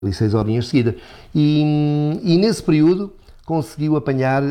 6 horinhas seguidas. E nesse período conseguiu apanhar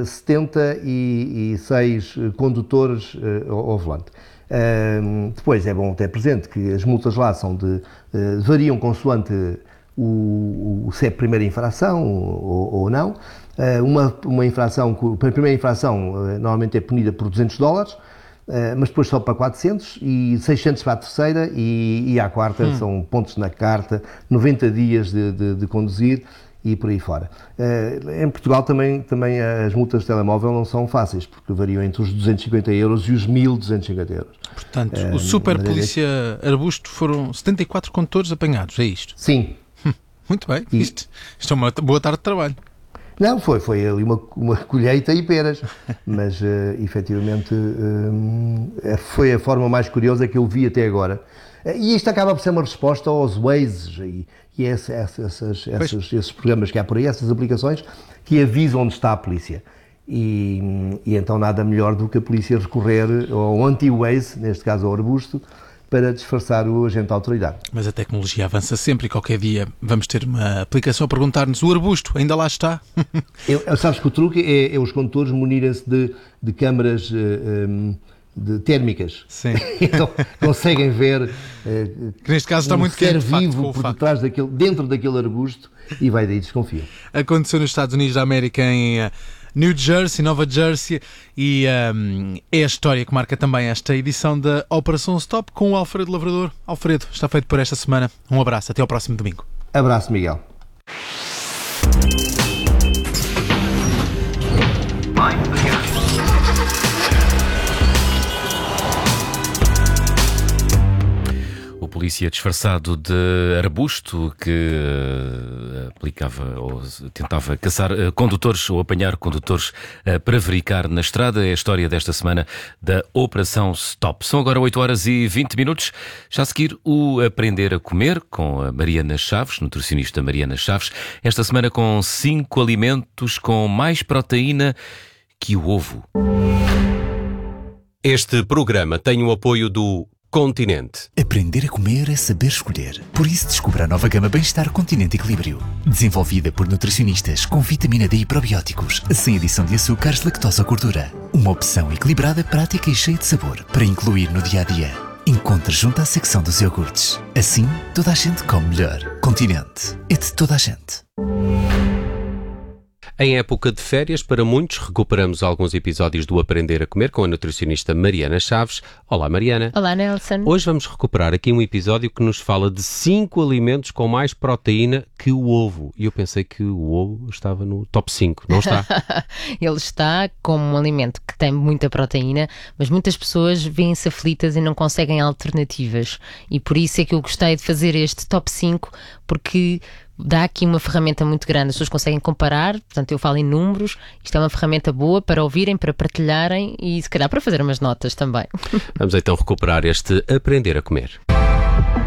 76 condutores ao volante. Depois é bom ter presente que as multas lá variam consoante se é a primeira infração ou não. Uma infração, a primeira infração normalmente é punida por $200, mas depois sobe para 400 e 600 para a terceira e à quarta são pontos na carta, 90 dias de conduzir e por aí fora. Em Portugal também as multas de telemóvel não são fáceis, porque variam entre os €250 e os €1.250. Portanto, o super polícia Arbusto foram 74 condutores apanhados, é isto? Sim. Muito bem, isto é uma boa tarde de trabalho. Não, foi ali uma colheita e peras, mas efetivamente foi a forma mais curiosa que eu vi até agora. E isto acaba por ser uma resposta aos Waze e esses programas que há por aí, essas aplicações que avisam onde está a polícia. E então nada melhor do que a polícia recorrer ao anti-Waze, neste caso ao Arbusto, para disfarçar o agente da autoridade. Mas a tecnologia avança sempre e qualquer dia vamos ter uma aplicação a perguntar-nos: o Arbusto ainda lá está? Sabes que o truque é os condutores munirem-se de câmaras térmicas. Sim. Então conseguem ver que neste caso está muito quente, vivo por detrás dentro daquele arbusto e vai daí desconfiam. Aconteceu nos Estados Unidos da América, em New Jersey, Nova Jersey, e é a história que marca também esta edição da Operação Stop com o Alfredo Lavrador. Alfredo, está feito por esta semana. Um abraço, até ao próximo domingo. Abraço, Miguel. O polícia disfarçado de arbusto que aplicava ou tentava caçar condutores ou apanhar condutores para verificar na estrada é a história desta semana da Operação Stop. São agora 8h20. Já a seguir o Aprender a Comer com a Mariana Chaves, nutricionista Mariana Chaves. Esta semana com 5 alimentos com mais proteína que o ovo. Este programa tem o apoio do Continente. Aprender a comer é saber escolher. Por isso descubra a nova gama Bem-Estar Continente Equilíbrio. Desenvolvida por nutricionistas com vitamina D e probióticos, sem adição de açúcares, lactose ou gordura. Uma opção equilibrada, prática e cheia de sabor para incluir no dia-a-dia. Encontre junto à secção dos iogurtes. Assim, toda a gente come melhor. Continente. É de toda a gente. Em época de férias, para muitos, recuperamos alguns episódios do Aprender a Comer com a nutricionista Mariana Chaves. Olá, Mariana. Olá, Nelson. Hoje vamos recuperar aqui um episódio que nos fala de 5 alimentos com mais proteína que o ovo. E eu pensei que o ovo estava no top 5, não está? Ele está como um alimento que tem muita proteína, mas muitas pessoas vêem-se aflitas e não conseguem alternativas. E por isso é que eu gostei de fazer este top 5, porque dá aqui uma ferramenta muito grande, as pessoas conseguem comparar, portanto eu falo em números, isto é uma ferramenta boa para ouvirem, para partilharem e se calhar para fazer umas notas também. Vamos então recuperar este Aprender a Comer.